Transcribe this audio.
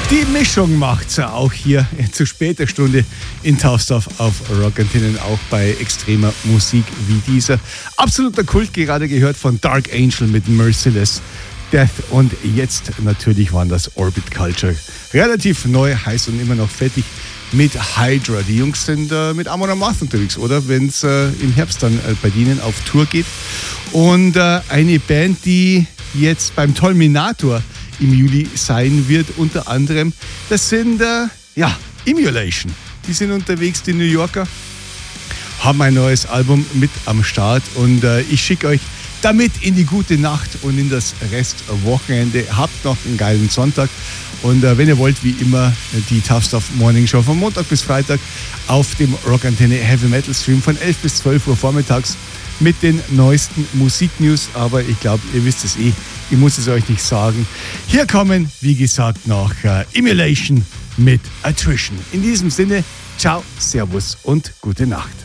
Die Mischung macht's ja auch hier zu später Stunde in Tausdorf auf Rockantenne, auch bei extremer Musik wie dieser. Absoluter Kult, gerade gehört von Dark Angel mit Merciless Death, und jetzt natürlich waren das Orbit Culture. Relativ neu, heiß und immer noch fettig mit Hydra. Die Jungs sind mit Amon Amarth unterwegs, oder? Wenn es im Herbst dann bei denen auf Tour geht. Und eine Band, die jetzt beim Tolminator im Juli sein wird, unter anderem, das sind Immolation. Die sind unterwegs, die New Yorker, haben ein neues Album mit am Start, und ich schicke euch damit in die gute Nacht und in das Restwochenende. Habt noch einen geilen Sonntag, und wenn ihr wollt, wie immer, die Tough Stuff Morning Show von Montag bis Freitag auf dem Rockantenne Heavy Metal Stream von 11 bis 12 Uhr vormittags mit den neuesten Musiknews. Aber ich glaube, ihr wisst es eh, ich muss es euch nicht sagen. Hier kommen, wie gesagt, noch Immolation mit Attrition. In diesem Sinne, ciao, servus und gute Nacht.